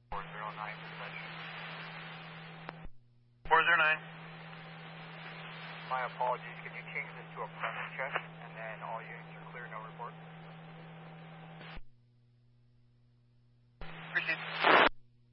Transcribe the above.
409 dispatch. 409. My apologies. Can you change this to a premise check, and then all units are clear, no report?